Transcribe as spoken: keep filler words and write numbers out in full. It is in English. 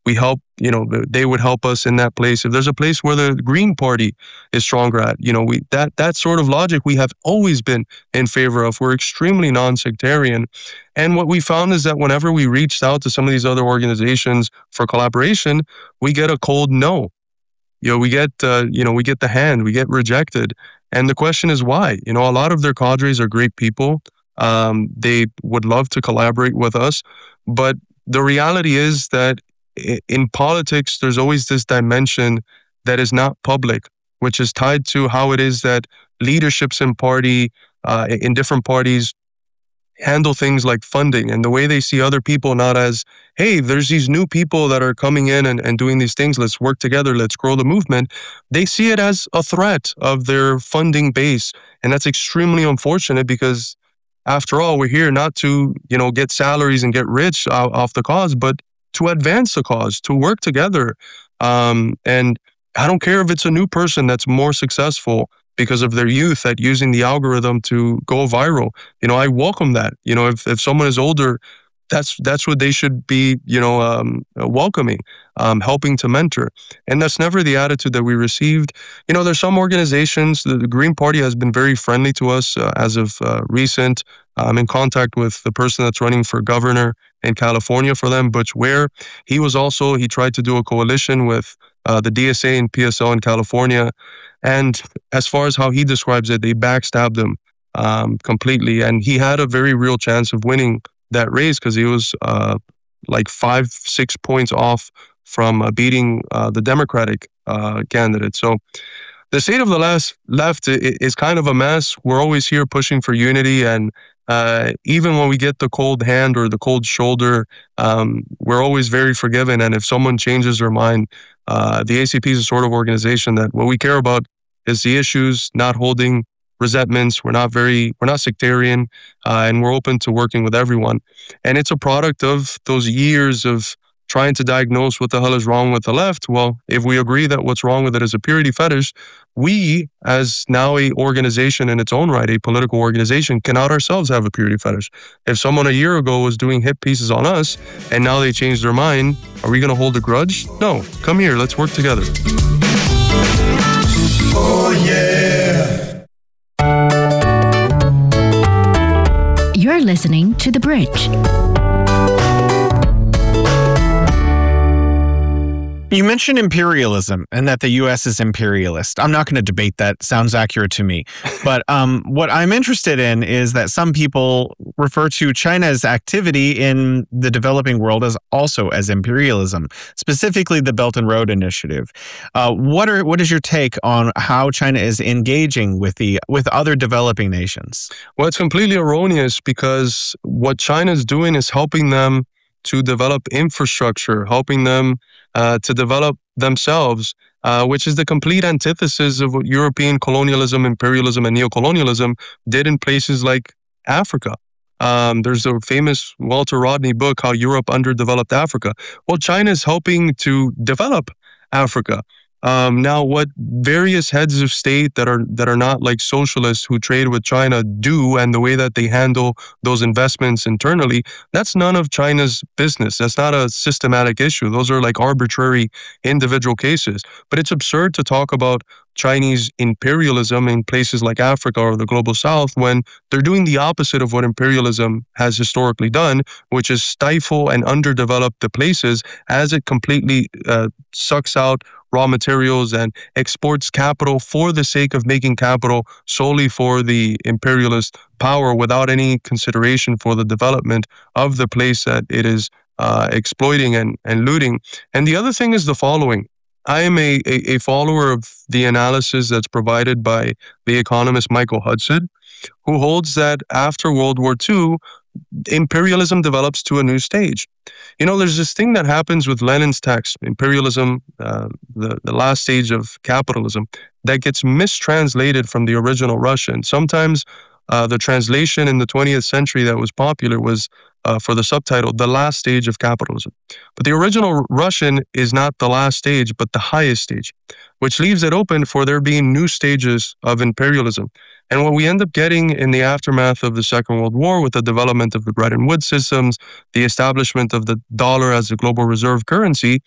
we help, you know, they would help us in that place. If there's a place where the Green Party is stronger at, you know, we that that sort of logic we have always been in favor of. We're extremely non-sectarian. And what we found is that whenever we reached out to some of these other organizations for collaboration, we get a cold no. You know, we get, uh, you know, we get the hand, we get rejected. And the question is why? You know, a lot of their cadres are great people. Um, they would love to collaborate with us. But the reality is that in politics, there's always this dimension that is not public, which is tied to how it is that leaderships in party, uh, in different parties, handle things like funding and the way they see other people not as, hey, there's these new people that are coming in and, and doing these things. Let's work together. Let's grow the movement. They see it as a threat of their funding base. And that's extremely unfortunate because after all, we're here not to, you know, get salaries and get rich off, off the cause, but to advance the cause, to work together. Um, and I don't care if it's a new person that's more successful because of their youth at using the algorithm to go viral. You know, I welcome that. You know, if, if someone is older, that's that's what they should be, you know, um, welcoming, um, helping to mentor. And that's never the attitude that we received. You know, there's some organizations, the, the Green Party has been very friendly to us uh, as of uh, recent. I'm in contact with the person that's running for governor in California for them, Butch Ware. He was also, he tried to do a coalition with uh, the D S A and P S L in California. And as far as how he describes it, they backstabbed him um, completely. And he had a very real chance of winning that race because he was uh, like five, six points off from uh, beating uh, the Democratic uh, candidate. So the state of the last left is kind of a mess. We're always here pushing for unity. And uh, even when we get the cold hand or the cold shoulder, um, we're always very forgiving. And if someone changes their mind, uh, the A C P is a sort of organization that what we care about is the issues, not holding resentments. We're not very, we're not sectarian, uh, and we're open to working with everyone. And it's a product of those years of trying to diagnose what the hell is wrong with the left. Well, if we agree that what's wrong with it is a purity fetish, we, as now a organization in its own right, a political organization, cannot ourselves have a purity fetish. If someone a year ago was doing hit pieces on us and now they changed their mind, are we going to hold a grudge? No. Come here. Let's work together. Oh, yeah. You're listening to The Bridge. You mentioned imperialism and that the U S is imperialist. I'm not going to debate that. Sounds accurate to me. But um, what I'm interested in is that some people refer to China's activity in the developing world as also as imperialism, specifically the Belt and Road Initiative. Uh, what are what is your take on how China is engaging with the with other developing nations? Well, it's completely erroneous because what China is doing is helping them to develop infrastructure, helping them uh, to develop themselves, uh, which is the complete antithesis of what European colonialism, imperialism, and neocolonialism did in places like Africa. Um, there's a famous Walter Rodney book, How Europe Underdeveloped Africa. Well, China is helping to develop Africa. Um, now, what various heads of state that are that are not like socialists who trade with China do, and the way that they handle those investments internally, that's none of China's business. That's not a systematic issue. Those are like arbitrary individual cases. But it's absurd to talk about Chinese imperialism in places like Africa or the global south when they're doing the opposite of what imperialism has historically done, which is stifle and underdevelop the places as it completely uh, sucks out raw materials and exports capital for the sake of making capital solely for the imperialist power without any consideration for the development of the place that it is uh, exploiting and, and looting. And the other thing is the following. I am a, a, a follower of the analysis that's provided by the economist Michael Hudson, who holds that after World War Two, imperialism develops to a new stage. You know, there's this thing that happens with Lenin's text, imperialism, uh, the, the last stage of capitalism, that gets mistranslated from the original Russian. Sometimes uh, the translation in the twentieth century that was popular was uh, for the subtitle, The Last Stage of Capitalism. But the original Russian is not the last stage, but the highest stage, which leaves it open for there being new stages of imperialism. And what we end up getting in the aftermath of the Second World War with the development of the Bretton Woods systems, the establishment of the dollar as a global reserve currency,